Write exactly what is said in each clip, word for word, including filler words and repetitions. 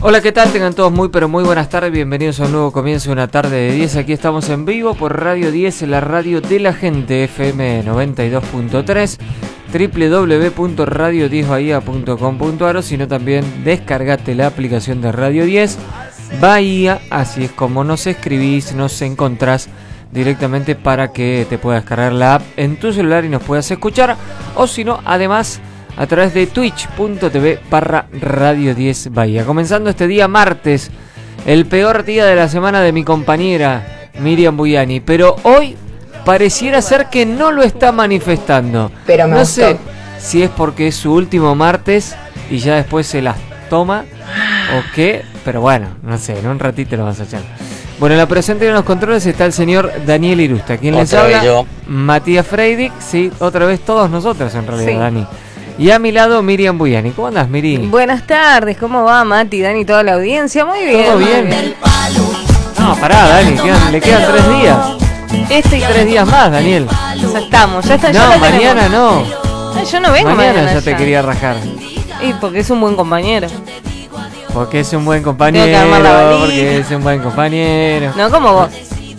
Hola, ¿qué tal? Tengan todos muy pero muy buenas tardes, bienvenidos a un nuevo comienzo de una tarde de diez. Aquí estamos en vivo por Radio diez, la radio de la gente, F M noventa y dos punto tres, doble u doble u doble u punto radio diez bahía punto com punto a r, o sino también descargate la aplicación de Radio diez Bahía, así es como nos escribís, nos encontrás directamente para que te puedas cargar la app en tu celular y nos puedas escuchar, o si no, además a través de twitch punto t v barra Radio diez Bahía. Comenzando este día martes, el peor día de la semana de mi compañera Miriam Buyani, pero hoy pareciera ser que no lo está manifestando. Pero no sé si es porque es su último martes y ya después se las toma o qué, pero bueno, no sé, en un ratito lo vamos a echar. Bueno, en la presente de los controles está el señor Daniel Irusta, quien les habla, yo. Matías Freidig, sí, otra vez todos nosotros en realidad, sí. Dani. Y a mi lado Miriam Buyani. ¿Cómo andás, Miri? Buenas tardes, ¿cómo va Mati, Dani, toda la audiencia? Muy bien. ¿Todo bien? bien. No, pará, Dani, quedan, le quedan tres días. Este y tres días más, Daniel. Ya estamos, ya está. No, ya mañana no. Ay, yo no vengo mañana. Mañana ya te quería rajar. Y porque es un buen compañero. Porque es un buen compañero, porque es un buen compañero. No como vos.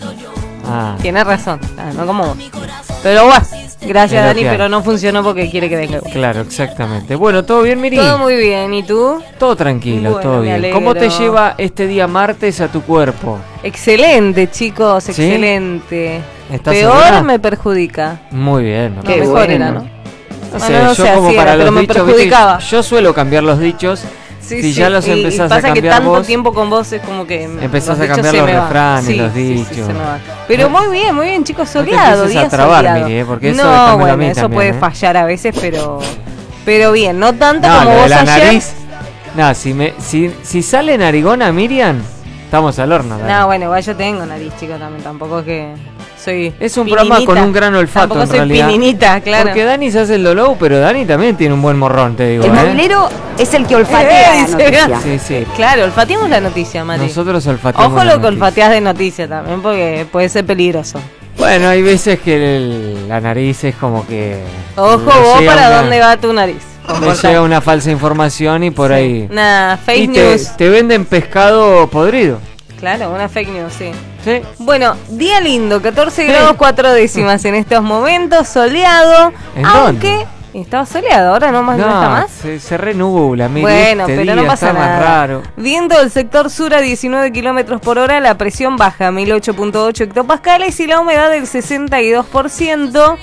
Ah. Tienes razón, ah, no como vos. Pero bueno, gracias Dani, pero no funcionó porque quiere que venga. Claro, exactamente. Bueno, ¿todo bien, Miri? Todo muy bien, ¿y tú? Todo tranquilo, bueno, todo bien. Alegro. ¿Cómo te lleva este día martes a tu cuerpo? Excelente, chicos, excelente. ¿Sí? ¿Estás Peor segura? Me perjudica. Muy bien. Que mejor bueno. Era, ¿no? No sé, bueno, no yo sé, como para era, los me dichos, perjudicaba. ¿viste? Yo suelo cambiar los dichos. Sí, si sí, ya los y, empezás y pasa a cambiar que tanto vos, tiempo con vos es como que empezás a cambiar los refranes, sí, los dichos. Sí, sí, pero muy bien, muy bien, chicos, soleado, no día a trabar, soleado. Miri, ¿eh? Porque eso no, bueno, a mí eso también, puede ¿eh? fallar a veces, pero pero bien, no tanto no, como lo vos de la ayer. Nariz, no, si me si si sale narigona Miriam, estamos al horno. Dale. No, bueno, igual yo tengo nariz, chicos, también, tampoco es que soy es un pininita. Programa con un gran olfato. Tampoco en soy realidad. Pininita, claro. Porque Dani se hace el dolor, pero Dani también tiene un buen morrón, te digo. El ¿eh? movilero es el que olfatea eh, la noticia. Sí, sí. Claro, olfateamos la noticia, Mati. Nosotros olfateamos. Ojo lo que olfateás de noticia también, porque puede ser peligroso. Bueno, hay veces que el, la nariz es como que... Ojo vos para una, dónde va tu nariz. Le llega una falsa información y por sí. ahí... Nah, fake y news. Te, te venden pescado podrido. Claro, una fake news, sí. Sí. Bueno, día lindo, catorce sí. grados cuatro décimas en estos momentos, soleado. ¿En aunque dónde? Estaba soleado, ahora no más, no, no está más. Se, se renubla, mire, bueno, este pero día no pasa está nada. Más raro. Viento del sector sur a diecinueve kilómetros por hora, la presión baja a mil ocho punto ocho hectopascales y la humedad del sesenta y dos por ciento.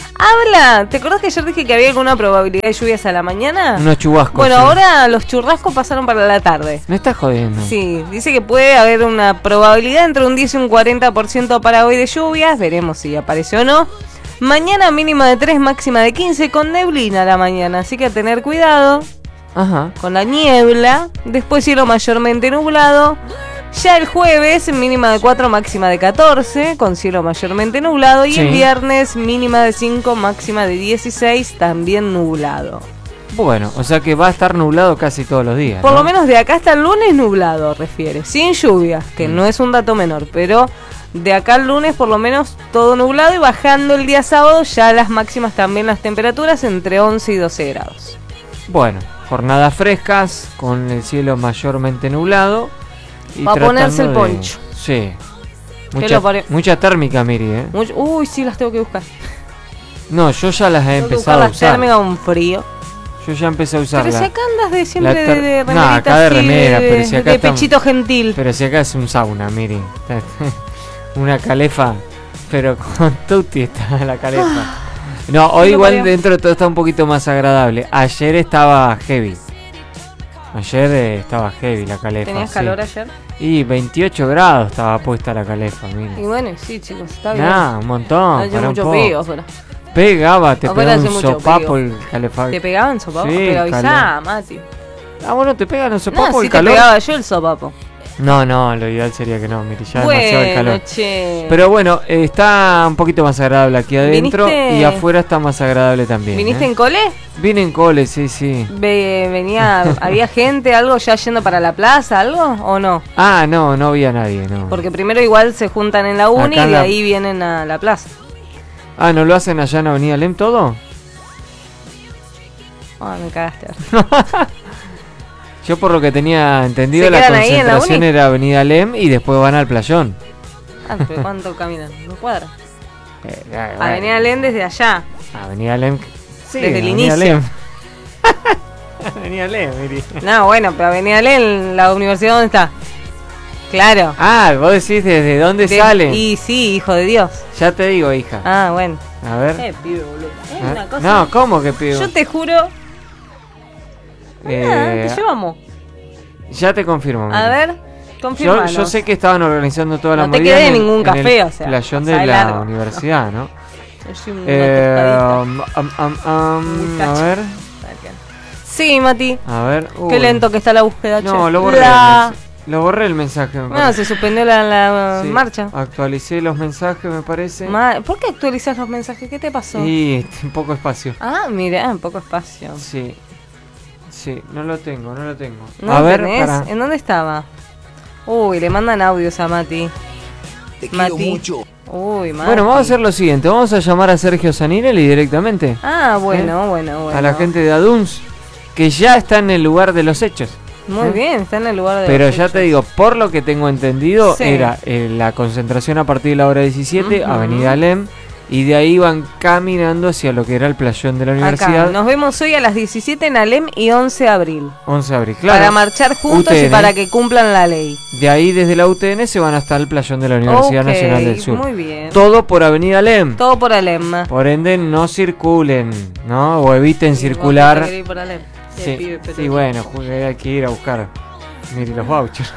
Habla, ¿te acordás que ayer dije que había alguna probabilidad de lluvias a la mañana? Unos chubascos. Bueno, sí. ahora los churrascos pasaron para la tarde. ¿Me estás jodiendo? Sí, dice que puede haber una probabilidad entre un diez y un cuarenta por ciento para hoy de lluvias, veremos si aparece o no. Mañana mínima de tres, máxima de quince, con neblina a la mañana, así que a tener cuidado. Ajá. Con la niebla, después cielo mayormente nublado. Ya el jueves, mínima de cuatro, máxima de catorce, con cielo mayormente nublado. Y sí. El viernes, mínima de cinco, máxima de dieciséis, también nublado. Bueno, o sea que va a estar nublado casi todos los días, Por ¿no? lo menos de acá hasta el lunes nublado, refiere. Sin lluvia, que mm. no es un dato menor, pero de acá al lunes por lo menos todo nublado. Y bajando el día sábado, ya las máximas también las temperaturas entre once y doce grados. Bueno, jornadas frescas, con el cielo mayormente nublado. Va a ponerse el poncho. De... Sí. Mucha, mucha térmica, Miri, ¿eh? Mucho... Uy, sí, las tengo que buscar. No, yo ya las he tengo empezado a usar. Térmica, un frío. Yo ya empecé a usarlas. Pero si acá andas de siempre ter... de, de no, acá de remera, de, pero si acá de está... pechito gentil. Pero si acá es un sauna, Miri. Una calefa, pero con tutti está la calefa. No, hoy igual dentro de todo está un poquito más agradable. Ayer estaba heavy. Ayer eh, estaba heavy la calefa. ¿Tenías sí. calor ayer? Y veintiocho grados estaba puesta la calefa, mira. Y bueno, sí, chicos, está bien. Nah, un montón. Hace mucho frío afuera. Pegaba, te pegaba un sopapo el calefactor. ¿Te pegaban sopapo? Sí, pero avisá, Mati. Ah, bueno, te pegan el sopapo no, el sí calor. Te pegaba yo el sopapo. No, no, lo ideal sería que no, mire, ya bueno, demasiado el calor. Che. Pero bueno, eh, está un poquito más agradable aquí adentro. ¿Viniste? Y afuera está más agradable también. ¿Viniste ¿eh? en cole? Vine en cole, sí, sí. Ve, venía, ¿había gente, algo ya yendo para la plaza, algo o no? Ah, no, no había nadie, no. Porque primero igual se juntan en la uni Acá y de la... ahí vienen a la plaza. Ah, ¿no lo hacen allá en Avenida Lem todo? Ah, me cagaste. Yo por lo que tenía entendido, ¿Se la quedan ahí en la concentración uni? era Avenida Alem y después van al playón. Ah, pero ¿cuánto caminan? ¿Dos cuadras? Eh, eh, Avenida Alem desde allá. Avenida Alem. Sí, Desde el Avenida inicio. Alem. Avenida Alem, miri. No, bueno, pero Avenida Alem, la universidad, ¿dónde está? Claro. Ah, vos decís desde dónde De- salen. Y sí, hijo de Dios. Ya te digo, hija. Ah, bueno. A ver. Eh, pibe, boludo. Es Ah, una cosa. No, ¿cómo que pido? Yo te juro. Eh, Nada, te llevamos. Ya te confirmo. A miri. ver, Yo, confirmanos. yo sé que estaban organizando toda la No te movida quedé en el- ningún en café, el o sea, playón de pasá de la largo. universidad, ¿no? Yo soy una Eh, tostadita. um, um, um, Muy a cacho. ver, Sí, Mati. a ver. Qué uy. lento que está la búsqueda. No, che. lo borré. La- el mensa- Lo borré el mensaje. me No, parece. se suspendió la, la Sí, marcha. Actualicé los mensajes, me parece. Ma- ¿Por qué actualizas los mensajes? ¿Qué te pasó? Y un poco espacio. Ah, mira, un poco espacio. Sí. Sí, no lo tengo, no lo tengo. ¿No a lo ver, tenés? pará. ¿En dónde estaba? Uy, le mandan audios a Mati. Te quiero Mati. mucho. Uy, Mati. Bueno, vamos a hacer lo siguiente. Vamos a llamar a Sergio Saninelli directamente. Ah, bueno, bueno, bueno. A la gente de Aduns, que ya está en el lugar de los hechos. Muy ¿Eh? bien, está en el lugar de Pero los ya hechos. te digo, por lo que tengo entendido, Sí. era eh, la concentración a partir de la hora diecisiete, Ujú. Avenida Alem, y de ahí van caminando hacia lo que era el playón de la universidad. Acá, nos vemos hoy a las diecisiete en Alem y once de abril. once de abril, claro. Para marchar juntos U T N. y para que cumplan la ley. De ahí desde la U T N se van hasta el playón de la Universidad Ok, Nacional del Sur. muy bien. Todo por Avenida Alem. Todo por Alem. Por ende, no circulen, ¿no? O eviten Sí, vos circular. te querés ir por Alem. Sí, pibe, pero- sí, bueno, ju- hay que ir a buscar. Mire los vouchers.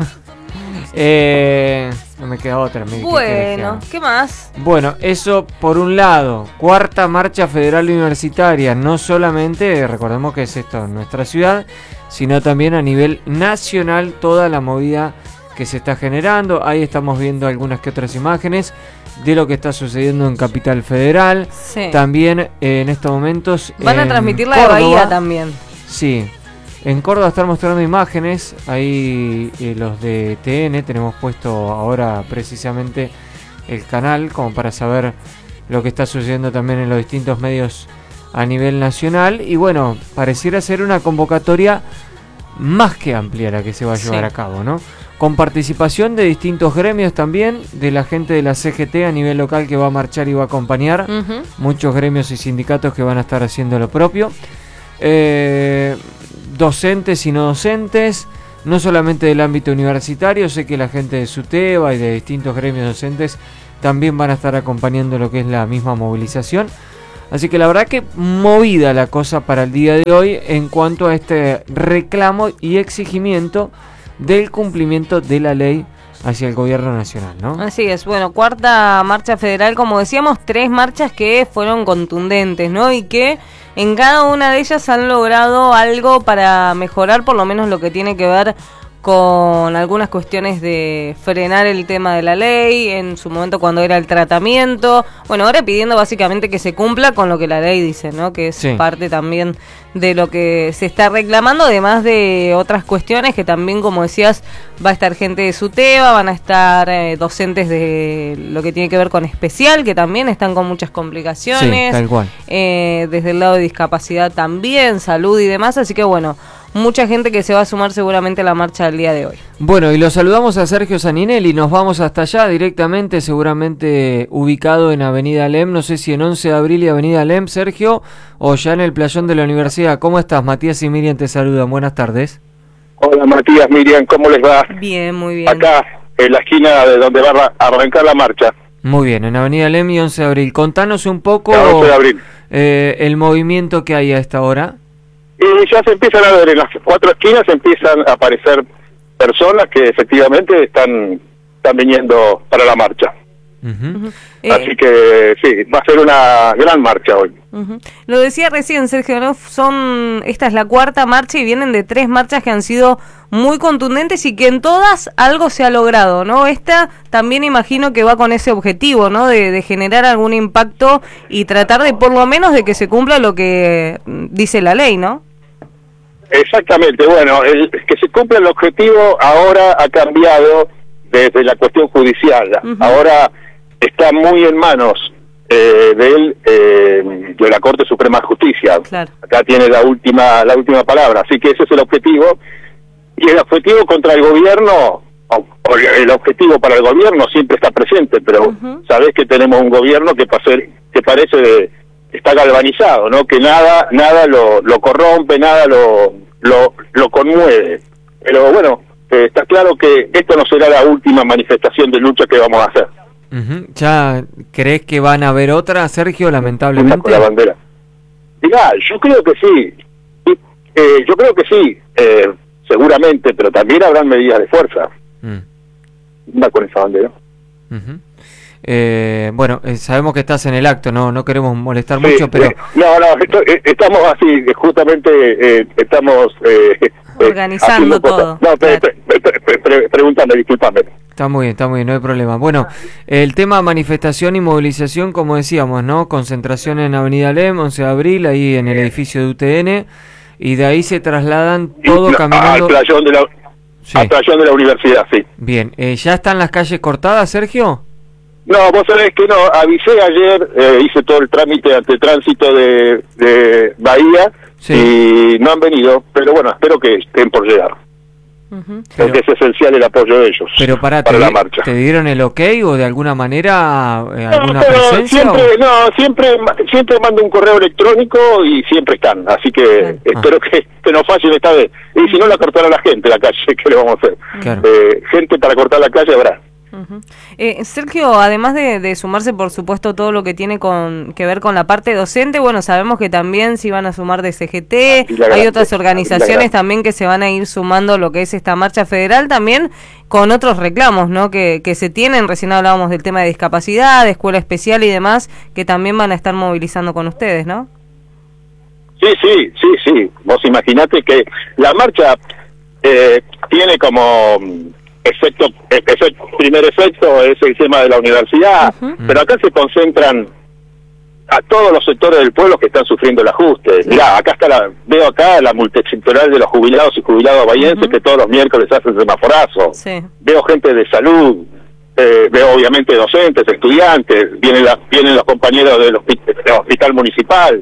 eh, no me queda otra. mire, ¿qué querés que Bueno, haga? ¿qué más? Bueno, eso por un lado. Cuarta marcha federal universitaria. No solamente, recordemos que es esto en nuestra ciudad, sino también a nivel nacional toda la movida que se está generando. Ahí estamos viendo algunas que otras imágenes de lo que está sucediendo en Capital Federal. Sí. También eh, en estos momentos Van a en transmitir la de Córdoba. Bahía también. Sí, en Córdoba están mostrando imágenes, ahí eh, los de T N, tenemos puesto ahora precisamente el canal como para saber lo que está sucediendo también en los distintos medios a nivel nacional. Y bueno, pareciera ser una convocatoria más que amplia la que se va a llevar Sí. a cabo, ¿no? Con participación de distintos gremios también, de la gente de la C G T a nivel local que va a marchar y va a acompañar. Ujú. Muchos gremios y sindicatos que van a estar haciendo lo propio. Eh, docentes y no docentes, no solamente del ámbito universitario, sé que la gente de SUTEBA y de distintos gremios docentes también van a estar acompañando lo que es la misma movilización. Así que la verdad que movida la cosa para el día de hoy en cuanto a este reclamo y exigimiento del cumplimiento de la ley hacia el gobierno nacional, ¿no? Así es, bueno, cuarta marcha federal, como decíamos, tres marchas que fueron contundentes, ¿no? Y que en cada una de ellas han logrado algo para mejorar por lo menos lo que tiene que ver con algunas cuestiones de frenar el tema de la ley, en su momento cuando era el tratamiento, bueno, ahora pidiendo básicamente que se cumpla con lo que la ley dice, ¿no? Que es Sí. parte también de lo que se está reclamando, además de otras cuestiones que también, como decías, va a estar gente de SUTEBA, van a estar eh, docentes de lo que tiene que ver con especial, que también están con muchas complicaciones, Sí, tal cual. eh, desde el lado de discapacidad también, salud y demás, así que bueno, mucha gente que se va a sumar seguramente a la marcha del día de hoy. Bueno, y lo saludamos a Sergio Saninelli, nos vamos hasta allá directamente, seguramente ubicado en Avenida Alem, no sé si en once de abril y Avenida Alem, Sergio, o ya en el playón de la universidad. ¿Cómo estás? Matías y Miriam te saludan, buenas tardes. Hola Matías, Miriam, ¿cómo les va? Bien, muy bien. Acá, en la esquina de donde va a arra- arrancar la marcha, Muy bien, en Avenida Alem y once de abril. Contanos un poco el once de abril. eh, el movimiento que hay a esta hora. Y ya se empiezan a ver, en las cuatro esquinas empiezan a aparecer personas que efectivamente están, están viniendo para la marcha. Ujú. Ujú. Eh, Así que sí, va a ser una gran marcha hoy. Ujú. Lo decía recién Sergio, ¿no? Son, esta es la cuarta marcha y vienen de tres marchas que han sido muy contundentes y que en todas algo se ha logrado, ¿no? Esta también imagino que va con ese objetivo, ¿no? De, de generar algún impacto y tratar de por lo menos de que se cumpla lo que mm, dice la ley, ¿no? Exactamente, bueno, el, que se cumpla el objetivo ahora ha cambiado desde la cuestión judicial. Ujú. Ahora está muy en manos eh, de él, eh, de la Corte Suprema de Justicia. Claro. Acá tiene la última la última palabra, así que ese es el objetivo. y el objetivo contra el gobierno, o, o el objetivo para el gobierno siempre está presente, pero uh-huh. sabés que tenemos un gobierno que, pase, que parece de, está galvanizado, ¿no? Que nada nada lo, lo corrompe, nada lo, lo, lo conmueve. Pero bueno, eh, está claro que esto no será la última manifestación de lucha que vamos a hacer. Uh-huh. ¿Ya crees que van a haber otra, Sergio, lamentablemente? Con la bandera. Mirá, yo creo que sí. Eh, yo creo que sí, eh, seguramente, pero también habrán medidas de fuerza. Mm. Va con esa bandera. Uh-huh. Eh, bueno, eh, sabemos que estás en el acto, no no queremos molestar sí, mucho, pero... Eh, no, no, esto, eh, estamos así, justamente eh, estamos... Eh, organizando todo. No, pre, pre, pre, pre, pre, pregúntame, discúlpame. Está muy bien, está muy bien, no hay problema. Bueno, el tema manifestación y movilización, como decíamos, ¿no? Concentración en Avenida Alem, once de abril, ahí en el edificio de U T N, y de ahí se trasladan todo y, caminando... Al playón de la, sí. al playón de la universidad, sí. Bien, eh, ¿ya están las calles cortadas, Sergio? No, vos sabés que no, avisé ayer, eh, hice todo el trámite ante tránsito de, de Bahía, sí. y no han venido, pero bueno, espero que estén por llegar. Uh-huh. Porque pero, es esencial el apoyo de ellos pero para, para te, la marcha. ¿Te dieron el ok o de alguna manera eh, alguna no, presencia? Siempre, o? no, siempre, siempre mando un correo electrónico y siempre están, así que ah. espero que, que no fallen esta vez. Y si no, la cortará la gente la calle, ¿qué le vamos a hacer? Claro. Eh, gente para cortar la calle habrá. Uh-huh. eh, Sergio, además de, de sumarse por supuesto todo lo que tiene con que ver con la parte docente, bueno, sabemos que también se iban a sumar de C G T, hay otras organizaciones también que se van a ir sumando lo que es esta marcha federal, también con otros reclamos, ¿no? Que, que se tienen, recién hablábamos del tema de discapacidad, de escuela especial y demás, que también van a estar movilizando con ustedes, ¿no? Sí, sí, sí, sí, vos imaginate que la marcha eh, tiene como... Efecto, efecto, primer efecto es el tema de la universidad, uh-huh. pero acá se concentran a todos los sectores del pueblo que están sufriendo el ajuste. Mirá, acá está la, veo acá la multisectorial de los jubilados y jubilados bahienses uh-huh. que todos los miércoles hacen semaforazo. Sí. Veo gente de salud, eh, veo obviamente docentes, estudiantes, vienen, la, vienen los compañeros del hospital, del hospital municipal.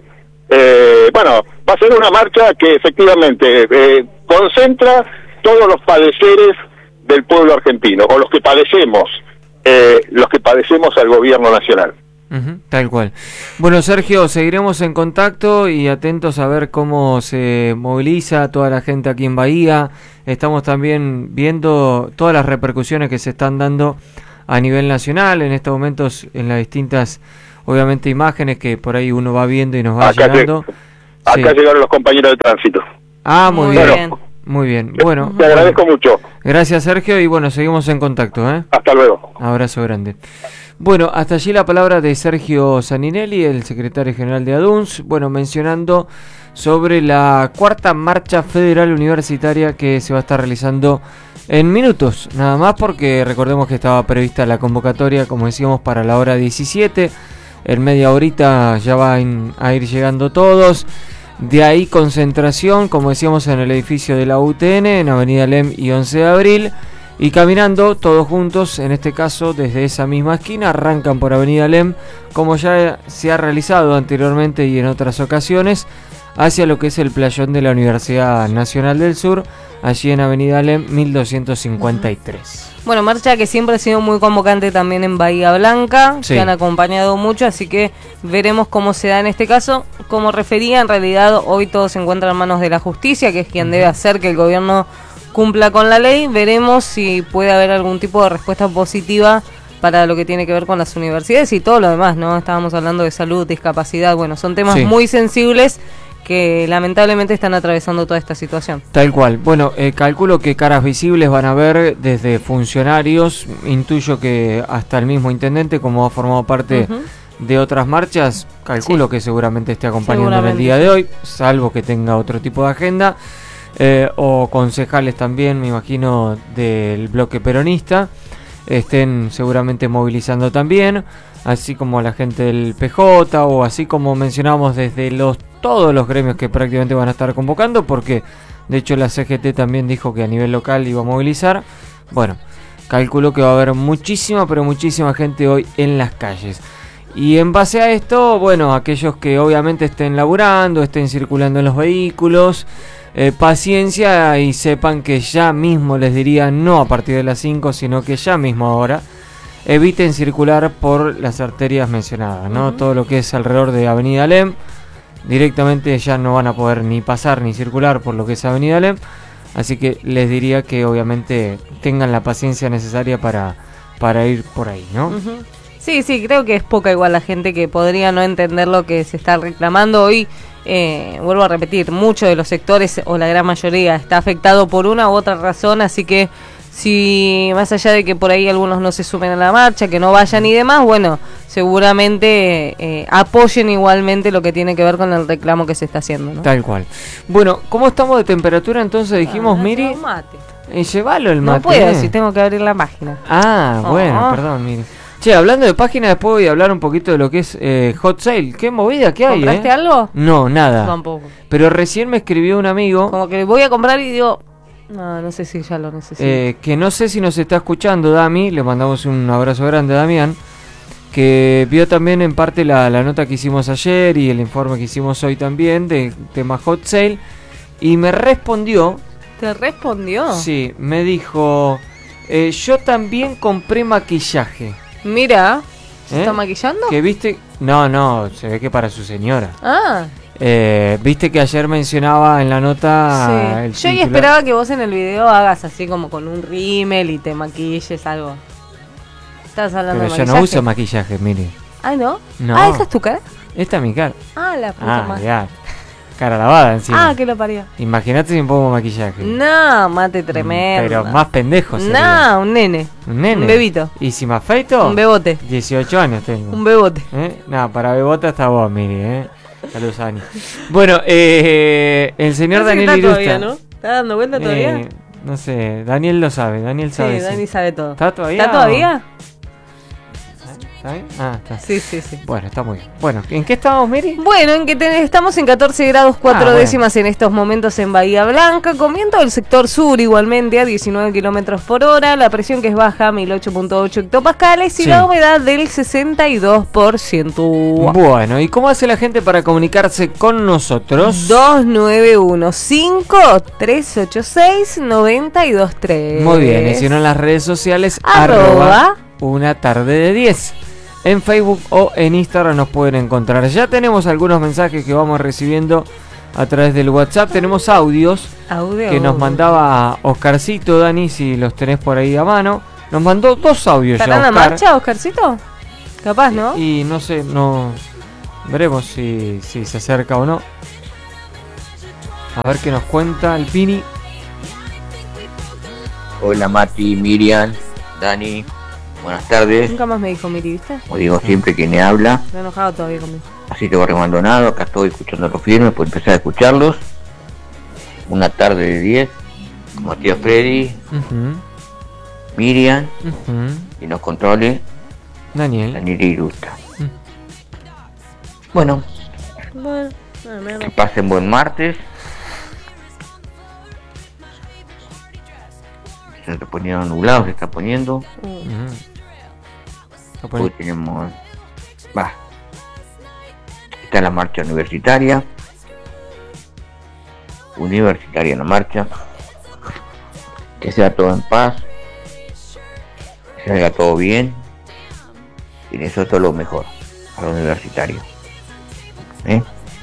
Eh, bueno, va a ser una marcha que efectivamente eh, concentra todos los padeceres del pueblo argentino, o los que padecemos, eh, los que padecemos al gobierno nacional. Uh-huh, tal cual. Bueno, Sergio, seguiremos en contacto y atentos a ver cómo se moviliza toda la gente aquí en Bahía. Estamos también viendo todas las repercusiones que se están dando a nivel nacional, en estos momentos en las distintas, obviamente, imágenes que por ahí uno va viendo y nos va acá llegando. Te, acá sí. Llegaron los compañeros de tránsito. Ah, muy, muy bien. bien. Muy bien, bueno. Te agradezco bueno. mucho. Gracias, Sergio, y bueno, seguimos en contacto, ¿eh? Hasta luego. Abrazo grande. Bueno, hasta allí la palabra de Sergio Saninelli, el secretario general de ADUNS, bueno, mencionando sobre la cuarta marcha federal universitaria que se va a estar realizando en minutos, nada más, porque recordemos que estaba prevista la convocatoria, como decíamos, para la hora diecisiete, en media horita ya van a ir llegando todos. De ahí concentración, como decíamos, en el edificio de la U T N, en Avenida Alem y once de abril, y caminando todos juntos, en este caso desde esa misma esquina, arrancan por Avenida Alem, como ya se ha realizado anteriormente y en otras ocasiones, hacia lo que es el playón de la Universidad Nacional del Sur, allí en Avenida Alem mil doscientos cincuenta y tres. Bueno, marcha que siempre ha sido muy convocante también en Bahía Blanca, sí. que han acompañado mucho, así que veremos cómo se da en este caso. Como refería, en realidad hoy todo se encuentra en manos de la justicia, que es quien uh-huh. debe hacer que el gobierno cumpla con la ley. Veremos si puede haber algún tipo de respuesta positiva para lo que tiene que ver con las universidades y todo lo demás, ¿no? Estábamos hablando de salud, discapacidad, bueno, son temas sí. muy sensibles que lamentablemente están atravesando toda esta situación. Tal cual. Bueno, eh, calculo que caras visibles van a ver desde funcionarios, intuyo que hasta el mismo intendente, como ha formado parte uh-huh. de otras marchas, calculo sí. que seguramente esté acompañando en el día de hoy, salvo que tenga otro tipo de agenda, eh, o concejales también, me imagino, del bloque peronista, estén seguramente movilizando también, así como la gente del P J, o así como mencionamos desde los todos los gremios que prácticamente van a estar convocando, porque de hecho la C G T también dijo que a nivel local iba a movilizar. Bueno, calculo que va a haber muchísima, pero muchísima gente hoy en las calles. Y en base a esto, bueno, aquellos que obviamente estén laburando, estén circulando en los vehículos, eh, paciencia y sepan que ya mismo, les diría, no a partir de las cinco, sino que ya mismo ahora, eviten circular por las arterias mencionadas, ¿no? Uh-huh. Todo lo que es alrededor de Avenida Alem, directamente ya no van a poder ni pasar ni circular por lo que es Avenida Alem, así que les diría que obviamente tengan la paciencia necesaria para, para ir por ahí, ¿no? Uh-huh. Sí, sí, creo que es poca igual la gente que podría no entender lo que se está reclamando hoy. Eh, vuelvo a repetir, muchos de los sectores o la gran mayoría está afectado por una u otra razón, así que si más allá de que por ahí algunos no se sumen a la marcha, que no vayan y demás, bueno, seguramente eh, apoyen igualmente lo que tiene que ver con el reclamo que se está haciendo, ¿no? Tal cual. Bueno, ¿cómo estamos de temperatura entonces? Dijimos, ah, Miri. Mate. Eh, llévalo el mate. No puedo, si tengo que abrir la página. Ah, oh. bueno, perdón, Miri. Che, hablando de página, después voy a hablar un poquito de lo que es eh, Hot Sale. ¿Qué movida que hay, ¿Compraste eh? algo? No, nada. Tampoco. Pero recién me escribió un amigo. Como que voy a comprar y digo... No, no sé si ya lo necesito. Eh, que no sé si nos está escuchando, Dami. Le mandamos un abrazo grande a Damián. Que vio también en parte la, la nota que hicimos ayer y el informe que hicimos hoy también de tema Hot Sale. Y me respondió. ¿Te respondió? Sí, me dijo... Eh, yo también compré maquillaje. Mira, ¿se ¿Eh? está maquillando? Que viste... No, no, se ve que para su señora. Ah. Eh, viste que ayer mencionaba en la nota... Sí. El yo titular. Y esperaba que vos en el video hagas así como con un rímel y te maquilles algo. Estás hablando Pero de yo maquillaje. no uso maquillaje, mire. Ah, ¿no? No. Ah, ¿esa es tu cara? Esta es mi cara. Ah, la puta Ah, madre. ya. Cara lavada encima. Ah, que lo parió. Imagínate si me pongo maquillaje. No, mate tremendo. Pero más pendejo sería. No, un nene. Un nene. Un bebito. ¿Y si me afeito? Un bebote. dieciocho años tengo. Un bebote. ¿Eh? No, para bebota está vos, mire, ¿eh? Saludos, Ani. Bueno, eh, el señor Parece Daniel que está Irusta. todavía, ¿no? ¿Está dando cuenta todavía? Eh, no sé, Daniel lo sabe, Daniel sabe. Sí, Dani sabe todo. ¿Está todavía? ¿Está todavía? ¿Está bien? Ah, está. Sí, sí, sí. Bueno, está muy bien. Bueno, ¿en qué estábamos, Miri? Bueno, en que te- estamos en catorce grados cuatro Ah, bueno. décimas en estos momentos en Bahía Blanca, con viento del sector sur igualmente a diecinueve kilómetros por hora, la presión que es baja a mil ocho punto ocho hectopascales y Sí. la humedad del sesenta y dos por ciento. Bueno, ¿y cómo hace la gente para comunicarse con nosotros? dos nueve uno cinco tres ocho seis nueve dos tres. Muy bien, y si no en las redes sociales, Arroba. arroba una tarde de diez. En Facebook o en Instagram nos pueden encontrar. Ya tenemos algunos mensajes que vamos recibiendo a través del WhatsApp. Tenemos audios Audio. que nos mandaba Oscarcito, Dani, si los tenés por ahí a mano. Nos mandó dos audios ya, ¿Estarán en Oscar. marcha, Oscarcito? Capaz, ¿no? Y no sé, no veremos si, si se acerca o no. A ver qué nos cuenta el Pini. Hola Mati, Miriam, Dani, buenas tardes. Nunca más me dijo Miri, ¿viste? Como digo siempre, quien me habla, Me he enojado todavía conmigo. así te voy remandonado, acá estoy escuchando los firmes, por empezar a escucharlos. Una tarde de diez, con Matías Freddy, Uh-huh, Miriam, uh-huh. y nos controle Daniel. Daniel Irusta. Mm. Bueno, Bueno, nada, me que pasen buen martes. Se está poniendo nublado, se está poniendo. Uh-huh. Está Hoy poni- tenemos, va, está la marcha universitaria, universitaria en la marcha, que sea todo en paz, que salga todo bien, y eso es todo lo mejor para los universitarios. ¿Eh?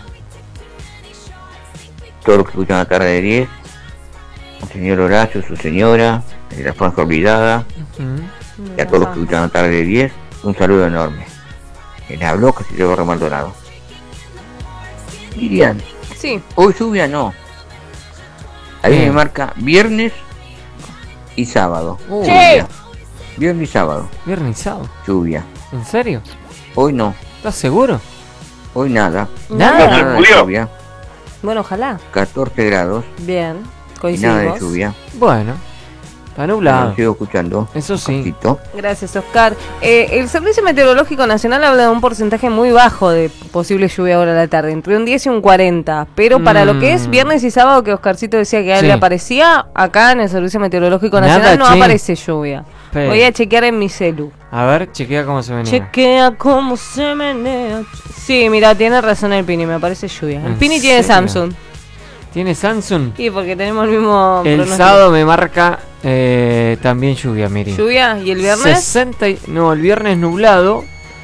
Todos los que escuchan la tarde de diez, el señor Horacio, su señora, la franja olvidada, Uh-huh. y a todos los que escuchan la tarde de diez, un saludo enorme. Quien habló, casi se borra Maldonado. Miriam, Sí, hoy lluvia no. Ahí Bien. me marca viernes y sábado. Uh. Lluvia. Viernes y sábado, Viernes y sábado. lluvia. ¿En serio? Hoy no, ¿Estás seguro? hoy nada. Nada. Nada de Julio. lluvia. bueno, ojalá. catorce grados Bien, y nada de coincidimos. lluvia. Bueno, está Lo nublado. sigo escuchando. Eso sí. Poquito. Gracias, Oscar. Eh, el Servicio Meteorológico Nacional habla de un porcentaje muy bajo de posible lluvia ahora a la tarde, entre un diez y un cuarenta. Pero para Mm. lo que es viernes y sábado, que Oscarcito decía que a él Sí. le aparecía, acá en el Servicio Meteorológico Nada, Nacional no che. aparece lluvia. Pe- Voy a chequear en mi celu. A ver, chequea cómo se venía. Chequea cómo se menea. Sí, mira, tiene razón el Pini, me aparece lluvia. El ¿En Pini tiene serio? Samsung. ¿Tiene Samsung? Sí, porque tenemos el mismo El pronóstico. sábado me marca eh, también lluvia, Miri. ¿Lluvia? ¿Y el viernes? sesenta y- no, el viernes nublado.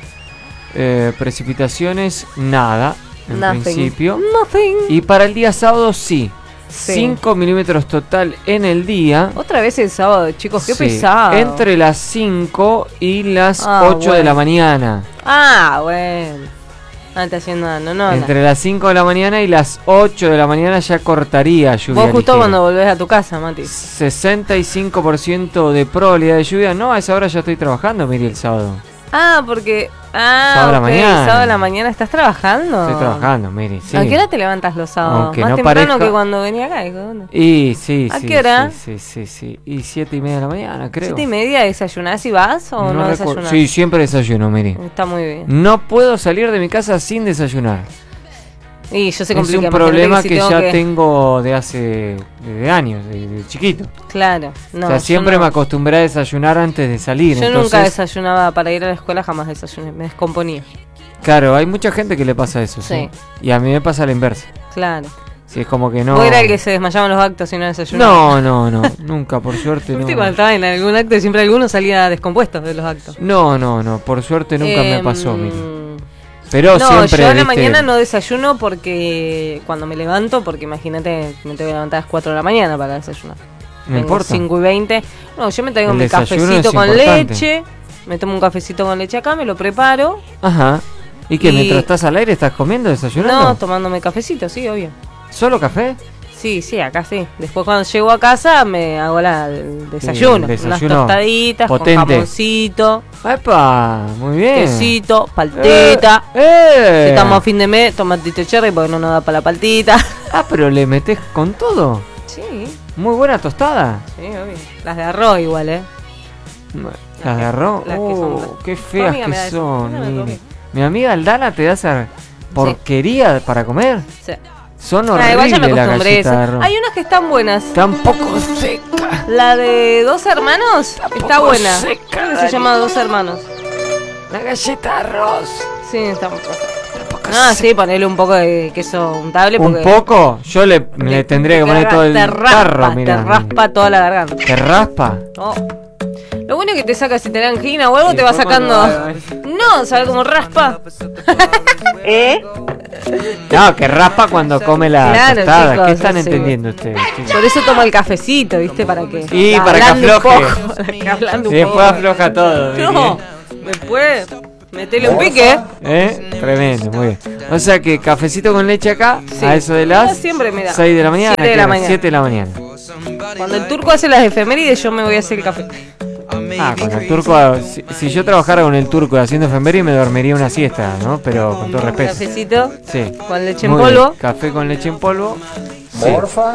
Eh, precipitaciones, nada, en Nothing. principio. Nothing. Y para el día sábado, sí. Sí. cinco milímetros total en el día. Otra vez el sábado, chicos, qué Sí, pesado. Entre las cinco y las Ah, ocho de bueno. la mañana. Ah, bueno. No está haciendo nada, no, no. Entre las cinco de la mañana y las ocho de la mañana ya cortaría lluvia. Vos justo ligera. cuando volvés a tu casa, Mati. sesenta y cinco por ciento de probabilidad de lluvia. No, a esa hora ya estoy trabajando, Miri, el sábado. Ah, porque... Ah, Sábado a la ok, mañana. sábado a la mañana estás trabajando. Estoy trabajando, Miri, sí. ¿A qué hora te levantas los sábados? Aunque Más no temprano parezca- que cuando venía acá. hijo, ¿dónde? Y sí, ¿A sí. qué hora? Sí, sí, sí, sí. Y siete y media de la mañana, creo. ¿Siete y media desayunás y vas o no, recuerdo. desayunás? Sí, siempre desayuno, Miri. Está muy bien. No puedo salir de mi casa sin desayunar. Y yo se Es complica. un imagínate problema si que, tengo ya que- tengo de hace de años, de, de chiquito. Claro. No, o sea, yo siempre no. me acostumbré a desayunar antes de salir. Yo entonces, nunca desayunaba para ir a la escuela, jamás desayuné. Me descomponía. Claro, hay mucha gente que le pasa eso, sí. Sí. Y a mí me pasa la inversa. Claro. Si es como que no. Vos era el que se desmayaba en los actos y no desayunaba. No, no, no, nunca, por suerte no. Viste cuando estaba en algún acto y siempre alguno salía descompuesto de los actos. No, no, no, por suerte nunca me Em, pasó, mira. Pero no, siempre. yo a la ¿viste? mañana no desayuno porque cuando me levanto, porque imagínate, me tengo que levantar a las cuatro de la mañana para desayunar. No importa. cinco y veinte. No, yo me traigo El mi desayuno cafecito es con importante. leche. Me tomo un cafecito con leche acá, me lo preparo. Ajá. ¿Y que Y- mientras estás al aire estás comiendo, desayunando? No, tomándome cafecito, sí, obvio. ¿Solo café? Sí, sí, acá sí. Después cuando llego a casa me hago la, el desayuno. Sí, el Unas desayuno tostaditas potente. con jamoncito, ¡Epa! Muy bien. quesito, paltita. ¡Eh! Si estamos a fin de mes, tomatito cherry porque no nos da para la paltita. Ah, pero le metes con todo. Sí, Muy buena tostada. sí, obvio. Las de arroz igual, ¿eh? Las de arroz. las que Oh, son- qué Tu feas amiga me da que eso. son. Yo no me mire. comí. Mi amiga Aldana te da esa porquería para comer. Sí. Son Ah, horribles igual ya me las acostumbré a galletas eso. de arroz. Hay unas que están buenas. Tampoco seca. La de dos hermanos está buena. seca, Creo que se Dani. llama dos hermanos. La galleta de arroz. Sí, está muy Ah, sí, ponerle un poco de queso untable ¿Un porque poco? Yo le, le tendría que poner te todo el te raspa, tarro, mira. te raspa toda la garganta. ¿Te raspa? Oh. Lo bueno es que te saca si te da angina o algo, Sí, te va fue sacando. cuando- No, ¿sabes cómo raspa? ¿Eh? No, que raspa cuando come la Claro, tostada. chicos, ¿Qué están sí. entendiendo ustedes, chicos? Por eso toma el cafecito, ¿viste? Para que. Y para que ablande un afloje. poco, para que ablande un Y después poco. afloja todo. No, después. Metele un pique. ¿Eh? Tremendo, muy bien. O sea que cafecito con leche acá, Sí. a eso de Yo las siempre me da. seis de la mañana. siete de ¿qué la hora? mañana. siete de la mañana. Cuando el turco hace las efemérides, yo me voy a hacer el café. Ah, con el turco, si, si yo trabajara con el turco haciendo efemérides me dormiría una siesta, ¿no? Pero con todo respeto. Cafecito Sí. con leche en Muy polvo. bien. Café con leche en polvo. Sí.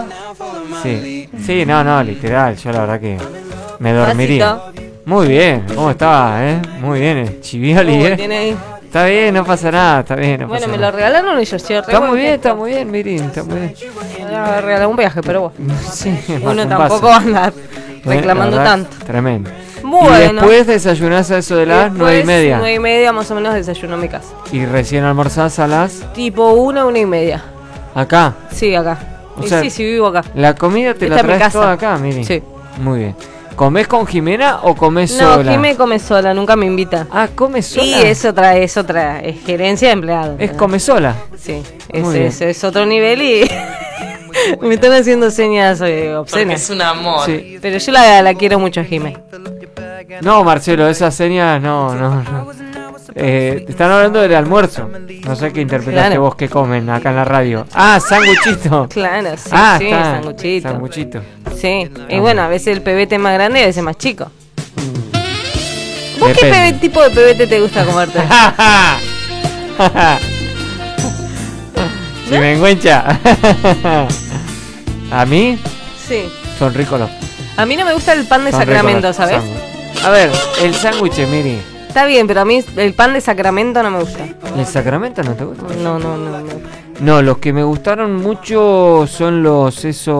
Sí. Sí, no, no, literal, yo la verdad que me dormiría. Vasito. Muy bien, ¿cómo estaba, eh? Muy bien, eh. Chivioli, Uy, eh. tiene ahí. Está bien, no pasa nada, está bien, no Bueno, pasa me lo nada. regalaron y yo estoy re Está muy bien, contenta. está muy bien, Mirin, está muy bien. Me lo regalaron un viaje, pero bueno. Sí, es más Uno un tampoco vaso. anda Eh, reclamando la verdad, tanto. Tremendo. Bueno. Y después desayunás a eso de las Después, nueve y media. Nueve y media más o menos desayuno en mi casa. Y recién almorzás a las... Tipo una, una y media. Acá. Sí, acá. O Y sea, sí, sí, vivo acá. La comida te Esta la es mi traes casa. toda acá, Miri. Sí. Muy bien. ¿Comés con Jimena o comés No, sola? Jimé come sola, nunca me invita. Ah, ¿come sola? Y es otra, es otra, es gerencia de empleados. Es come sola. Sí, Muy es, es, es otro nivel y me están haciendo señas eh, obscenas. Es un amor. Sí. Pero yo la, la quiero mucho a Jimé. No, Marcelo, esas señas no, no, no. Eh, te están hablando del almuerzo. No sé qué interpretaste Claro. vos que comen acá en la radio. Ah, sanguchito. Claro, sí, ah, sí, está. sanguchito. Sanguchito. Sí, y bueno, a veces el pebete es más grande y a veces más chico. ¿Vos qué Depende. pebe- tipo de pebete te gusta comerte? Si me encuentra. A mí Sí. son ricos los. A mí no me gusta el pan de son Sacramento, ricos los ¿sabes? sándwiches. A ver, el sándwich, Miri. Está bien, pero a mí el pan de Sacramento no me gusta. ¿El Sacramento no te gusta? No, no, no. no. No, los que me gustaron mucho son los esos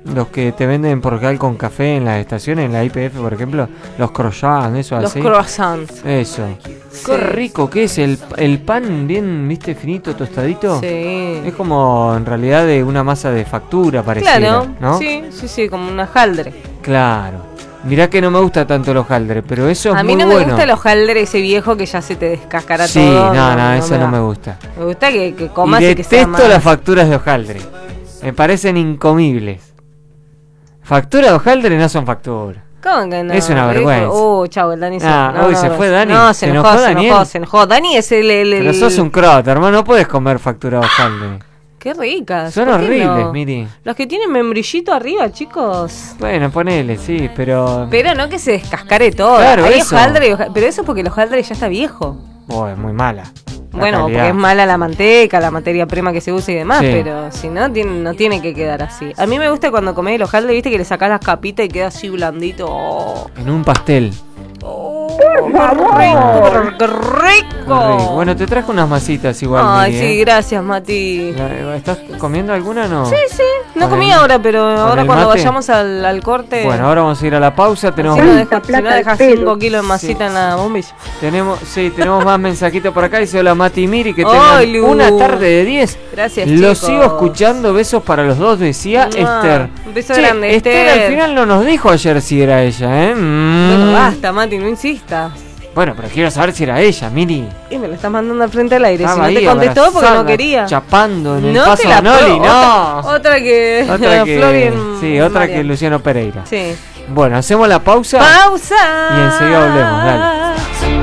Los que te venden por cal con café en las estaciones, en la I P F, por ejemplo. Los croissants, eso Los así. Los croissants. Eso. Sí. Qué rico que es el, el pan bien, viste, finito, tostadito. Sí. Es como en realidad de una masa de factura, pareciera, Claro, ¿no? sí, sí, sí, como un hojaldre. Claro. Mirá que no me gusta tanto el hojaldre, pero eso es A mí muy no me bueno. gusta el hojaldre ese viejo que ya se te descascara Sí, todo. no, no, no eso me no va. me gusta. Me gusta que, que comas Y y, que sea detesto más. las facturas de hojaldre. Me parecen incomibles. Factura de hojaldre no son facturas. ¿Cómo que no? Es una vergüenza. Uh, chau, el Dani se Ah, no, hoy no, se no, fue Dani. No, se, ¿Se enojó, enojó se Daniel? enojó, se enojó. Dani es el... el, el... Pero sos un crota, hermano, no puedes comer factura de hojaldre. Qué ricas. Son ¿por qué horribles, no? Miri. Los que tienen membrillito arriba, chicos. Bueno, ponele, sí, pero... Pero no que se descascare todo. Claro, Hay eso. hojaldre, y hoja- pero eso es porque el hojaldre ya está viejo. Oh, es muy mala. La Bueno, calidad. porque es mala la manteca, la materia prima que se usa y demás, Sí. pero si no, tiene, no tiene que quedar así. A mí me gusta cuando comés el hojaldre, viste que le sacás las capitas y queda así blandito. Oh, En un pastel. oh, qué rico, qué rico. Rico. Bueno, te traje unas masitas igual. Ay, Miri, sí, ¿eh? gracias, Mati. La- ¿Estás comiendo alguna o no? Sí, sí, no ¿Con comí el- ahora, pero con ahora el cuando mate? vayamos al, al corte... Bueno, ahora vamos a ir a la pausa. Tenemos, si no dejas si no dejas cinco kilos de masita en la bombilla. tenemos, sí, tenemos más mensajitos por acá. Dice hola Mati y Miri, que Ay, tengan Lu. una tarde de diez. Gracias, Lo chicos. sigo escuchando, besos para los dos, decía Mua. Esther. Un beso Che, grande, Esther. Esther. Al final no nos dijo ayer si era ella, ¿eh? Mm. Bueno, basta, Mati, no insistas. Bueno, pero quiero saber si era ella, Miri. Y me lo estás mandando al frente al aire. Estaba Si no ahí te contestó porque no abrazada, quería. chapando en el No paso te la Manoli, pro- no. Otra, otra que. Otra que, Flor y en sí, otra Marian. que Luciano Pereira. Sí. Bueno, hacemos la pausa. Pausa. Y enseguida volvemos, dale.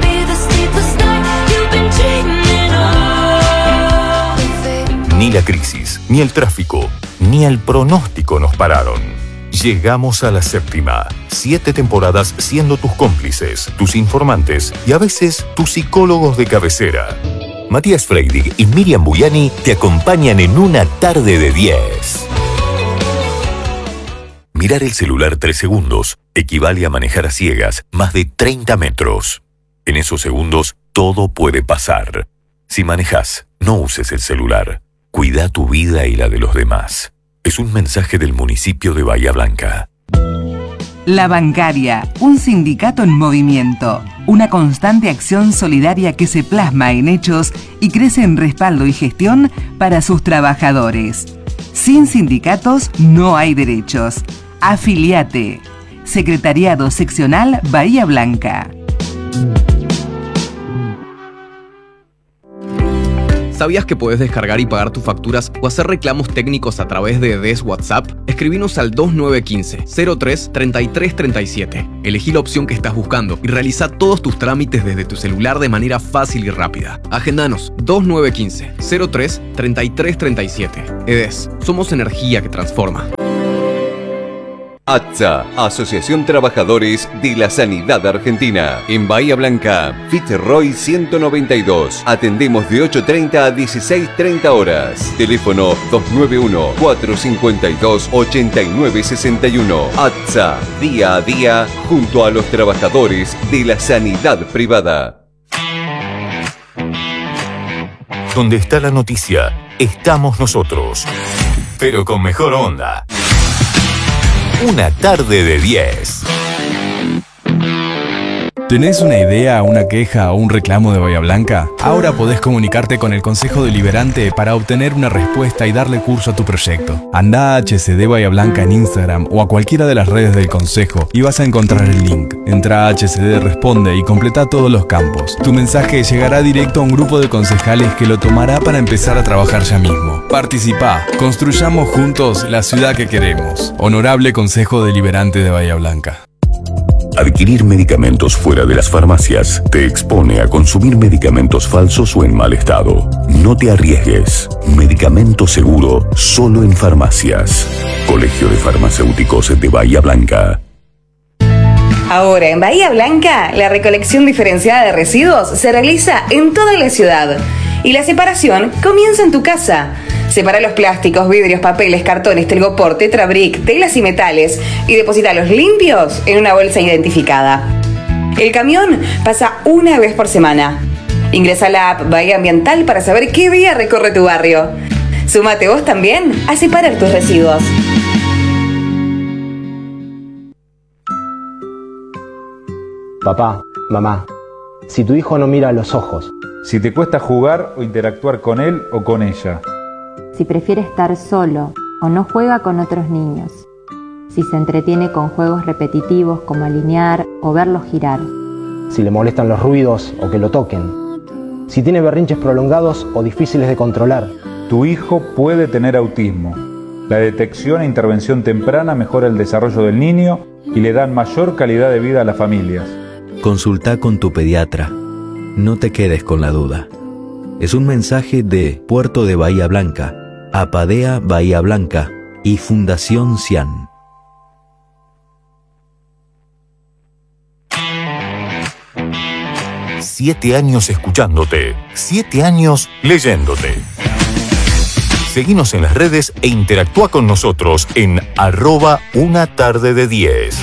Ni la crisis, ni el tráfico, ni el pronóstico nos pararon. Llegamos a la séptima. Siete temporadas siendo tus cómplices, tus informantes y a veces tus psicólogos de cabecera. Matías Freidig y Miriam Buyani te acompañan en una tarde de diez. Mirar el celular tres segundos equivale a manejar a ciegas más de treinta metros. En esos segundos todo puede pasar. Si manejas, no uses el celular. Cuida tu vida y la de los demás. Es un mensaje del municipio de Bahía Blanca. La Bancaria, un sindicato en movimiento, una constante acción solidaria que se plasma en hechos y crece en respaldo y gestión para sus trabajadores. Sin sindicatos no hay derechos. Afiliate. Secretariado Seccional Bahía Blanca. ¿Sabías que podés descargar y pagar tus facturas o hacer reclamos técnicos a través de D E S WhatsApp? Escribinos al dos nueve uno cinco, cero tres, treinta y tres treinta y siete. Elegí la opción que estás buscando y realiza todos tus trámites desde tu celular de manera fácil y rápida. Agendanos dos nueve uno cinco, cero tres, treinta y tres treinta y siete. E D E S, somos energía que transforma. A T S A, Asociación Trabajadores de la Sanidad Argentina. En Bahía Blanca, Fitzroy ciento noventa y dos. Atendemos de ocho treinta a dieciséis treinta horas. Teléfono dos nueve uno, cuatro cinco dos, ocho nueve seis uno. A T S A, día a día, junto a los trabajadores de la sanidad privada. Donde está la noticia, estamos nosotros. Pero con mejor onda. Una tarde de diez. ¿Tenés una idea, una queja o un reclamo de Bahía Blanca? Ahora podés comunicarte con el Consejo Deliberante para obtener una respuesta y darle curso a tu proyecto. Andá a H C D Bahía Blanca en Instagram o a cualquiera de las redes del Consejo y vas a encontrar el link. Entrá a H C D Responde y completa todos los campos. Tu mensaje llegará directo a un grupo de concejales que lo tomará para empezar a trabajar ya mismo. Participá, construyamos juntos la ciudad que queremos. Honorable Consejo Deliberante de Bahía Blanca. Adquirir medicamentos fuera de las farmacias te expone a consumir medicamentos falsos o en mal estado. No te arriesgues. Medicamento seguro solo en farmacias. Colegio de Farmacéuticos de Bahía Blanca. Ahora en Bahía Blanca, la recolección diferenciada de residuos se realiza en toda la ciudad y la separación comienza en tu casa. Separa los plásticos, vidrios, papeles, cartones, telgopor, tetrabric, telas y metales y deposítalos limpios en una bolsa identificada. El camión pasa una vez por semana. Ingresa a la app Bahía Ambiental para saber qué día recorre tu barrio. Súmate vos también a separar tus residuos. Papá, mamá, si tu hijo no mira a los ojos. Si te cuesta jugar o interactuar con él o con ella. Si prefiere estar solo o no juega con otros niños. Si se entretiene con juegos repetitivos como alinear o verlos girar. Si le molestan los ruidos o que lo toquen. Si tiene berrinches prolongados o difíciles de controlar. Tu hijo puede tener autismo. La detección e intervención temprana mejora el desarrollo del niño y le dan mayor calidad de vida a las familias. Consulta con tu pediatra. No te quedes con la duda. Es un mensaje de Puerto de Bahía Blanca, Apadea Bahía Blanca y Fundación Cian. Siete años escuchándote, siete años leyéndote. Seguinos en las redes e interactúa con nosotros en arroba una tarde de diez.